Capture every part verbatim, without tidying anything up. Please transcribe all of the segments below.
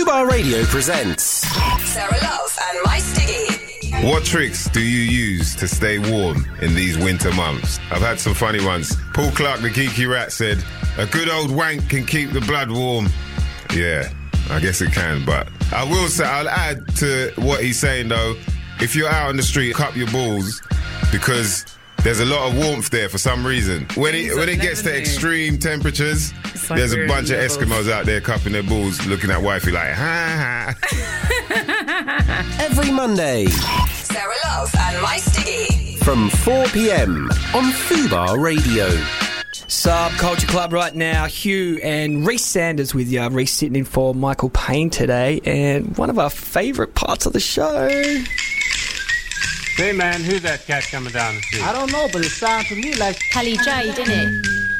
Fubar Radio presents Sarah Love and My Stiggy. What tricks do you use to stay warm in these winter months? I've had some funny ones. Paul Clark, the geeky rat, said, a good old wank can keep the blood warm. Yeah, I guess it can, but I will say, I'll add to what he's saying though, if you're out on the street, cup your balls, because there's a lot of warmth there for some reason. When it when it gets to extreme temperatures, like there's a bunch of Eskimos out there cupping their balls, looking at wifey like, ha ha. every Monday Sarah Love and My Stiggy from four p.m. on Fubar Radio. Subculture Club right now. Hugh and Reece Sanders with you. Reece sitting in for Michael Payne today, and one of our favourite parts of the show. Hey man, who's that cat coming down the street? I don't know, but it sounds to me like Kelly J, didn't it?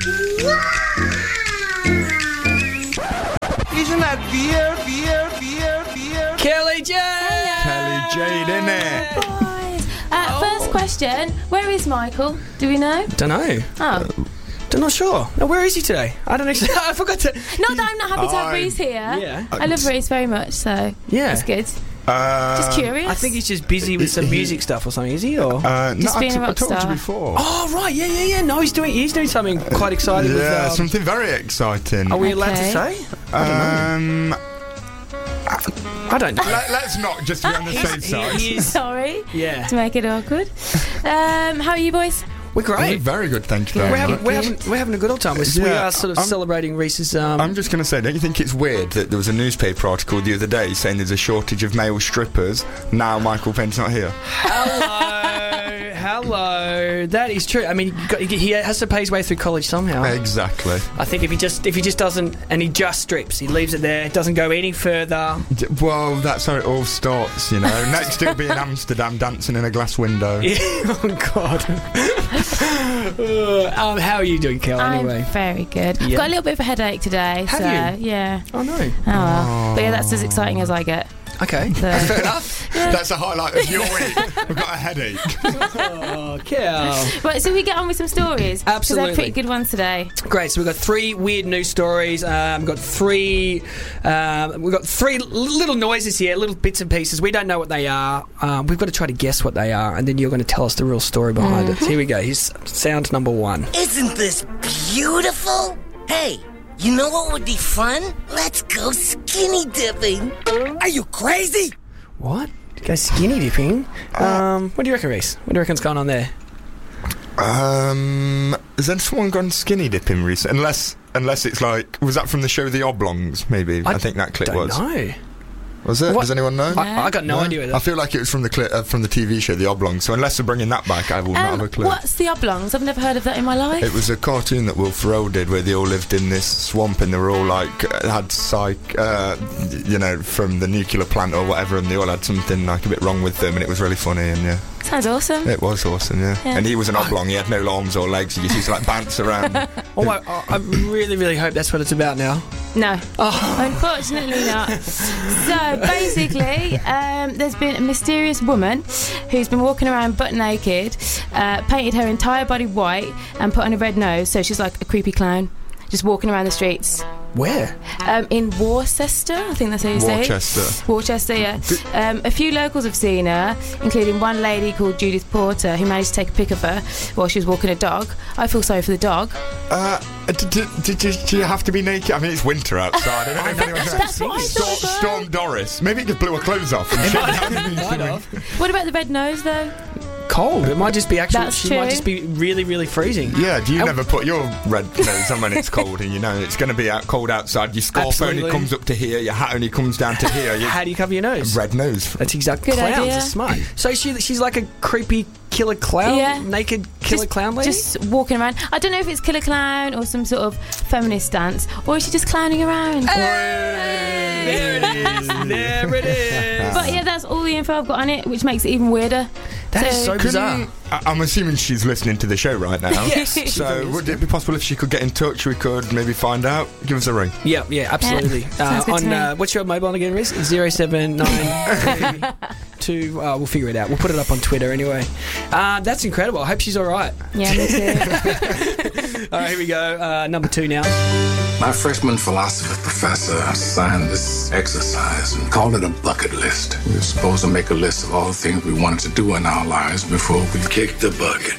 Isn't that beer, beer, beer, beer? Kelly J! Kelly J, didn't it? Boys. Uh, oh. First question, where is Michael? Do we know? Don't know. Oh. I'm not sure. No, where is he today? I don't actually. I forgot to. Not that I'm not happy to have I- Reece here. Yeah. I love Reece very much, so Yeah. that's good. Uh, Just curious. I think he's just busy with some music stuff or something, is he? Or Uh, no, Just I, being t- a I rock told you star. before. oh right, yeah, yeah, yeah. No, he's doing. He's doing something quite exciting. yeah, with, um, something very exciting. Are we allowed to Okay. say? um, I don't know. let, let's not just be on the safe side. He is. Sorry Yeah, to make it awkward. Um, how are you boys? we're great. Very good, thank you Yeah. very We're much. having, we're having we're having a good old time. We're, we Yeah, are sort of I'm- celebrating Reece's. Um, I'm just going to say, don't you think it's weird that there was a newspaper article the other day saying there's a shortage of male strippers? Now Michael Payne's not here. hello, hello. That is true. I mean, he got- he has to pay his way through college somehow. Exactly. I think if he just if he just doesn't and he just strips, he leaves it there, doesn't go any further. D- Well, that's how it all starts, you know. Next he'll be in Amsterdam dancing in a glass window. Oh God. Uh, um, how are you doing, Kel? Anyway. I'm very good. I've Yeah. got a little bit of a headache today. Have so, you? Yeah. Oh no. Oh well. But yeah, that's as exciting as I get. Okay. So. Fair enough. That's the highlight of your week. I've got a headache. Oh, Kel. Right, so we get on with some stories. 'Cause Absolutely. they're pretty good ones today. Great. So we've got three weird news stories. Um, we've got three. Um, we've got three l- little noises here, little bits and pieces. We don't know what they are. Um, we've got to try to guess what they are, and then you're going to tell us the real story behind it. Here we go. Here's sound number one. Isn't this beautiful? Hey, you know what would be fun? Let's go skinny dipping. Are you crazy? What? Go skinny dipping? Um, what do you reckon, Reece? What do you reckon's going on there? Um, has then someone gone skinny dipping recently? Unless, unless it's like, was that from the show The Oblongs? Maybe I, think that clip don't was. know. Was it? What? Does anyone know? I, I got no, idea. What I feel like it was from the clip uh, from the T V show The Oblongs. So unless they're bringing that back, I will not have Um, a clue. what's the oblongs? I've never heard of that in my life. It was a cartoon that Will Ferrell did where they all lived in this swamp and they were all like uh, had psych, uh, you know, from the nuclear plant or whatever, and they all had something like a bit wrong with them, and it was really funny. And yeah, Sounds awesome. it was awesome. Yeah, Yeah. and he was an oblong. He had no arms or legs. He just used to like bounce around. Oh, I, I I really, really hope that's what it's about now. No. Oh. Unfortunately not. So basically, um, there's been a mysterious woman who's been walking around butt naked, uh, painted her entire body white and put on a red nose, so she's like a creepy clown, just walking around the streets. Where? Um, in Worcester, I think that's how you say it. Worcester. Worcester, yeah. Um, a few locals have seen her, including one lady called Judith Porter, who managed to take a pic of her while she was walking a dog. I feel sorry for the dog. Uh, did, did, did, you, do you have to be naked? I mean, it's winter outside. I don't know if anyone knows. That's what I Storm, thought. as well. Storm Doris. Maybe it just blew her clothes off. And shit. What about the red nose, though? Cold. It might just be actually. That's she might true. just be really, really freezing. Yeah, do you Oh. never put your red nose on when it's cold and you know it's going to be out cold outside? Your scarf Absolutely. only comes up to here, your hat only comes down to here. Your How do you cover your nose? red nose. That's exactly. Good Clowns idea. are smart. So she, she's like a creepy killer clown, Yeah. naked killer Just- clown lady. Just walking around. I don't know if it's killer clown or some sort of feminist dance, or is she just clowning around? There it is. There it is. But yeah, that's all the info I've got on it, which makes it even weirder. That is so Couldn't- bizarre. I- I'm assuming she's listening to the show right now. Yes, she So is. would it be possible if she could get in touch? We could maybe find out. Give us a ring. Yeah, yeah, absolutely. Yeah, sounds good to on me. uh, what's your mobile again, Riz? Zero seven nine two. Uh, we'll figure it out. We'll put it up on Twitter anyway. Uh, that's incredible. I hope she's all right. Yeah, me too. All right, here we go. Uh, number two now. My freshman philosophy professor assigned this exercise and called it a bucket list. We were supposed to make a list of all the things we wanted to do in our lives before we kicked the bucket.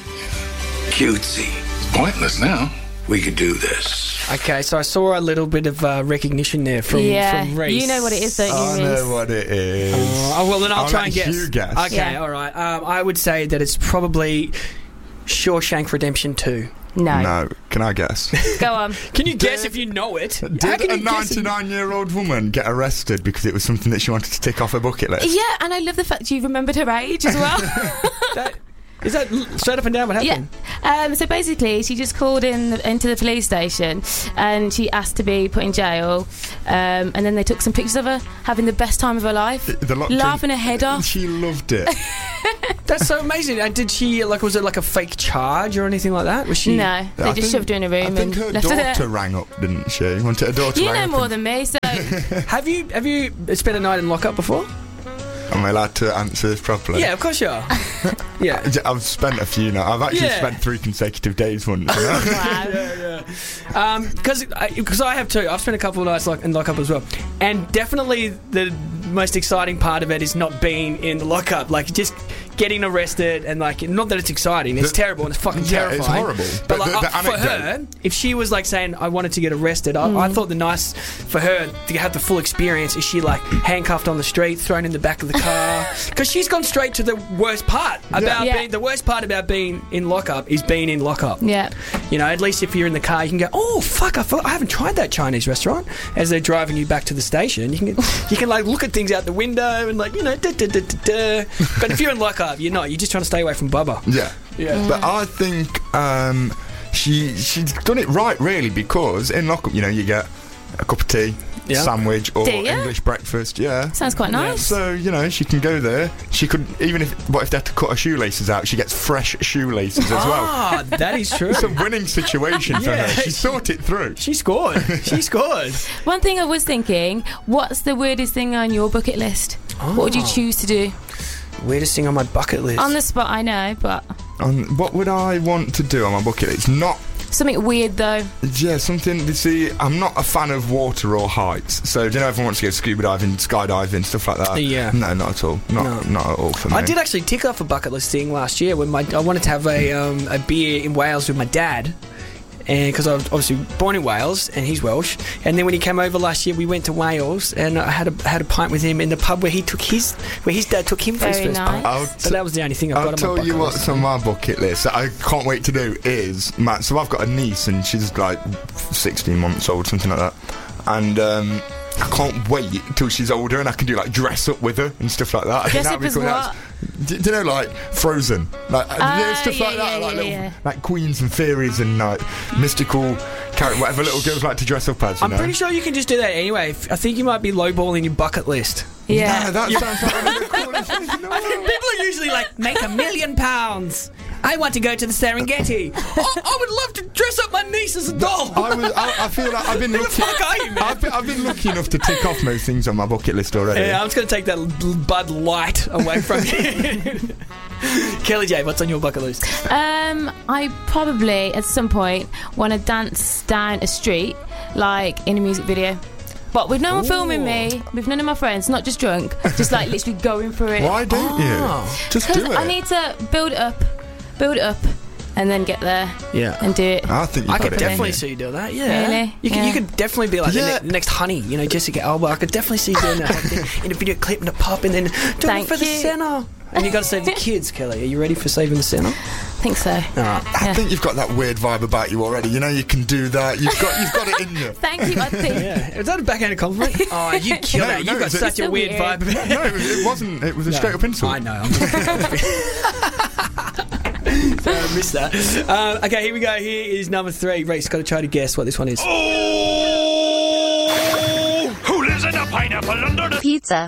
Cutesy. It's pointless now. We could do this. Okay, so I saw a little bit of uh, recognition there from, yeah, from Reese. you know what it is, don't you, I Reese? know what it is. Uh, oh, well, then I'll, I'll try let and guess. you guess. Okay, Yeah. all right. Um, I would say that it's probably Shawshank Redemption two. No. No, can I guess? Go on. Can you guess Did- if you know it? How Did can a you guess it? ninety-nine-year-old woman get arrested because it was something that she wanted to tick off her bucket list? Yeah, and I love the fact you remembered her age as well. That, is that l- straight up and down what Yeah. happened? Um, so basically, she just called in into the police station and she asked to be put in jail. Um, and then they took some pictures of her having the best time of her life, The locked laughing in- her head off. She loved it. That's so amazing. And did she, like, was it like a fake charge or anything like that? Was she? No, they I just think- shoved her in a room I think and her left her there. daughter rang up, didn't she? Wanted her daughter You rang know up more and- than me, so Have you have you spent a night in lockup before? Am I allowed to answer this properly? Yeah, of course you are. Yeah. I've spent a few now. I've actually Yeah. spent three consecutive days once. You know? wow. yeah, yeah. Um, because because I have too. I've spent a couple of nights lock, in lockup as well, and definitely the most exciting part of it is not being in the lockup, like just getting arrested and like not that it's exciting, it's The- terrible and it's fucking Yeah, terrifying. it's horrible. But, But like the- the uh, for anecdote- her, if she was like saying I wanted to get arrested, I, I thought the nice for her to have the full experience is she like handcuffed on the street, thrown in the back of the car, because she's gone straight to the worst part about Yeah. being the worst part about being in lockup is being in lockup. Yeah. You know, at least if you're in the car, you can go, oh, fuck, I, forgot, I haven't tried that Chinese restaurant. As they're driving you back to the station, you can you can like look at things out the window and like, you know, da, da, da, da, da. But if you're in lockup, you're not. You're just trying to stay away from Bubba. Yeah. Yeah. But I think um, she she's done it right, really, because in lockup, you know, you get a cup of tea, Yeah. sandwich, or Do you? English breakfast. Yeah. Sounds quite nice. So, you know, she can go there. She could, even if, what if they had to cut her shoelaces out, she gets fresh shoelaces as well. Ah, that is true. It's a winning situation for Yeah. her. She thought it through. She scored. She scored. One thing I was thinking, what's the weirdest thing on your bucket list? What would you Oh. choose to do? Weirdest thing on my bucket list. On the spot, I know, but Um, what would I want to do on my bucket list? Not, something weird though. yeah, something, you see, I'm not a fan of water or heights. So, do you know, everyone wants to go scuba diving, skydiving, stuff like that? Yeah. No, not at all. Not, No. not at all for me. I did actually tick off a bucket list thing last year when my I wanted to have a um, a beer in Wales with my dad. And because I was obviously born in Wales and he's Welsh, and then when he came over last year, we went to Wales and I had a had a pint with him in the pub where he took his where his dad took him for his Very first nice. pint. I'll So that was the only thing I've I'll got on my tell bucket you list. what's on my bucket list that I can't wait to do is, Matt, so I've got a niece and she's like sixteen months old, something like that. And um, I can't wait till she's older and I can do like dress up with her and stuff like that. I think Dress that'd up be as cool. what? Do, do you know, like Frozen, like uh, you know, Ah, stuff yeah, like that, yeah, like yeah, little, yeah. like queens and fairies and like mystical character, whatever little girls like to dress up as. You I'm know? pretty sure you can just do that anyway. I think you might be lowballing your bucket list. Yeah. No, that sounds like one of the coolest things. No. People are usually like, make a million pounds. I want to go to the Serengeti. oh, I would love to dress up my niece as a doll. I, was, I, I feel like I've been Who the lucky. fuck are you, man? I've been, I've been lucky enough to tick off most things on my bucket list already. Yeah, I'm just going to take that l- Bud Light away from you. Kelly J, what's on your bucket list? Um, I probably at some point want to dance down a street, like in a music video. But with no one Ooh. filming me, with none of my friends, not just drunk, just like literally going for it. Why don't Oh. you? Just do Because it. I need to build it up, build it up, and then get there Yeah. and do it. I think you've I got could it. definitely in. see you do that, yeah. Really? You could, Yeah. you could definitely be like Yeah. the ne- next Honey, you know, Jessica Alba. I could definitely see you doing that in a video clip and a pop and then doing it Thank for the you. centre. And you got to save the kids, Kelly. Are you ready for saving the centre? I think so. All right. I Yeah. think you've got that weird vibe about you already. You know, you can do that. You've got, you've got it in you. Thank you, I think. Yeah. Is that a backhanded compliment? Oh, you killed No, it. no, You've got it's a- such a it's weird so weird. vibe. No, it, it wasn't. It was a No, straight up insult. I know. I'm just so I missed that. Uh, okay, here we go. Here is number three. Reece, got to try to guess what this one is. Oh! Who lives in a pineapple under the Pizza.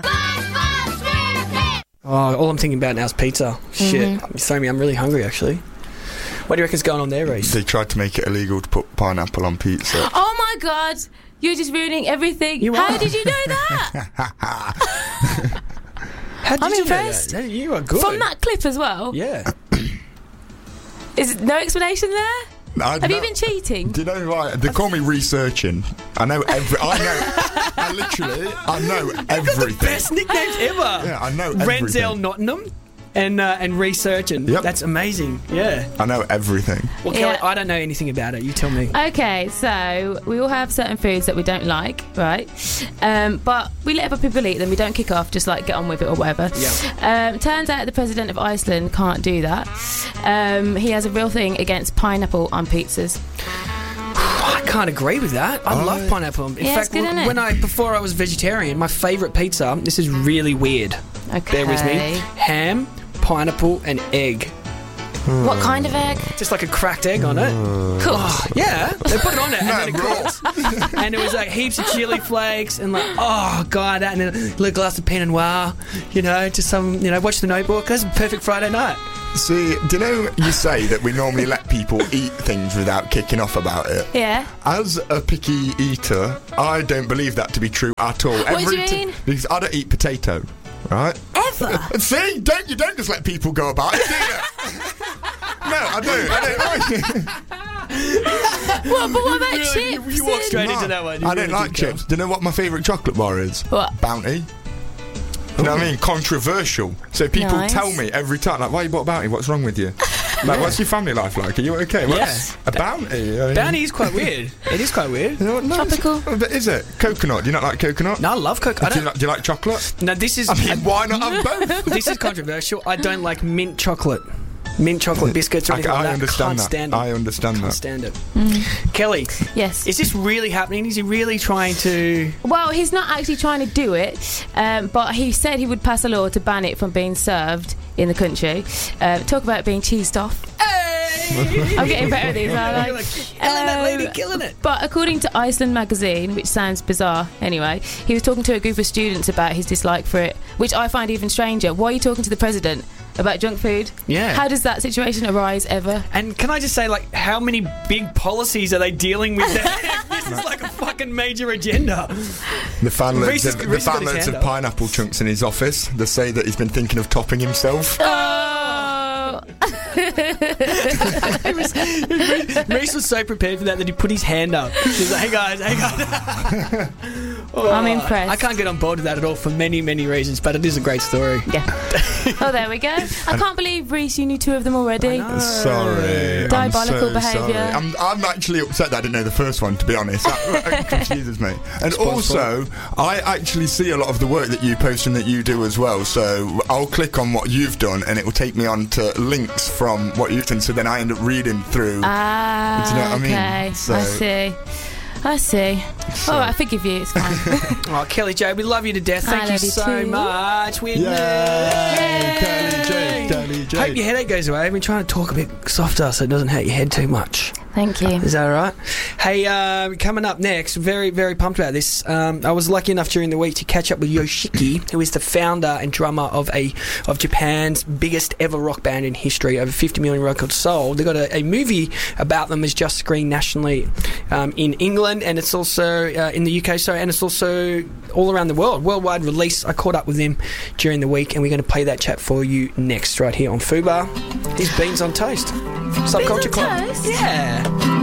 Oh, all I'm thinking about now is pizza. Shit. Mm-hmm. You're throwing me. I'm really hungry, actually. What do you reckon's going on there, Reece? They tried to make it illegal to put pineapple on pizza. Oh my god, you're just ruining everything. You How are. did you know that? How did I'm you impressed. know that? You are good. From that clip as well? Yeah. Is no explanation there? I Have know- you been cheating? Do you know why? They call me researching. I know every. I know. I literally. I know everything. Best nicknames ever. Yeah, I know Renzel everything. Nottingham and uh, and researching. Yep. That's amazing. Yeah. I know everything. Well, Kelly, Yeah. I don't know anything about it. You tell me. Okay, so we all have certain foods that we don't like, right? Um, but we let other people eat them. We don't kick off, just like get on with it or whatever. Yeah. Um, turns out the president of Iceland can't do that. Um, he has a real thing against pineapple on pizzas. I can't agree with that. I Oh. love pineapple. In Yeah, it's fact, good, isn't it? when I before I was vegetarian, my favourite pizza. This is really weird. Okay. Bear with me. Ham, pineapple, and egg. What kind of egg? Just like a cracked egg on it. Cool. Oh, yeah, they put it on it and No, then it raw. cooks. And it was like heaps of chili flakes and like, oh god, that and then a little glass of Pinot Noir. You know, just some, you know, watch The Notebook. That's a perfect Friday night. See, do you know you say that we normally let people eat things without kicking off about it? Yeah. As a picky eater, I don't believe that to be true at all. What do you ti- mean? Because I don't eat potato, right? Ever? See, don't you don't just let people go about it, do you? No, I don't. I don't. What, but what about Really, chips? you- you walk straight No, into that one. You I don't really like did go. chips. Do you know what my favourite chocolate bar is? What? Bounty. You know what I mean? Controversial. So people Nice. tell me every time, like, why you bought Bounty? What's wrong with you? Like, what's your family life like? Are you okay? What's a Bounty? I mean, Bounty is quite weird. It is quite weird. You know what? No, Tropical. it's- But is it? Coconut. Do you not like coconut? No, I love coconut. I Do you, don't. like, do you like chocolate? No, this is. I mean, why not have both? This is controversial. I don't like mint chocolate. Mint chocolate biscuits or I, anything I like that. understand Can't that. stand it. I understand Can't that. stand it. Kelly, Yes. is this really happening? Is he really trying to? Well, he's not actually trying to do it, um, but he said he would pass a law to ban it from being served in the country. Uh, talk about being cheesed off. I'm getting better at these, aren't I? You're like, killing that lady, Um, killing it. But according to Iceland Magazine, which sounds bizarre anyway, he was talking to a group of students about his dislike for it, which I find even stranger. Why are you talking to the president about junk food? Yeah. How does that situation arise ever? And can I just say, like, how many big policies are they dealing with? That this is like a fucking major agenda. The fan loads Reese has- of, the Reese has got fan his loads hand of up. pineapple chunks in his office. They say that he's been thinking of topping himself. Oh! Reese was so prepared for that that he put his hand up. He was like, hey guys, hey guys. Oh, I'm impressed. I can't get on board with that at all for many, many reasons, but it is a great story. Yeah. Oh, there we go. I can't believe, Reese, you knew two of them already. Sorry. Diabolical I'm so behaviour. sorry. I'm, I'm actually upset that I didn't know the first one, to be honest. That, that confuses me. And also, I actually see a lot of the work that you post and that you do as well. So I'll click on what you've done and it will take me on to links from what you've done. So then I end up reading through. Ah, Do you know what I mean? okay. So- I see. I see. All right, I forgive you. It's fine. Oh, Kelly J, we love you to death. I Thank you love you so too. much. We're Yay! Kelly J, Kelly J. Hope your headache goes away. I've been trying to talk a bit softer so it doesn't hurt your head too much. Thank you. Is that all right? Hey, uh, coming up next, very, very pumped about this. Um, I was lucky enough during the week to catch up with Yoshiki, who is the founder and drummer of a of Japan's biggest ever rock band in history, over fifty million records sold. They got a, a movie about them that's just screened nationally um, in England, and it's also uh, in the U K. So, and it's also all around the world, worldwide release. I caught up with him during the week, and we're going to play that chat for you next, right here on Fubar. His Beans on Toast, Subculture Club. Toast? Yeah.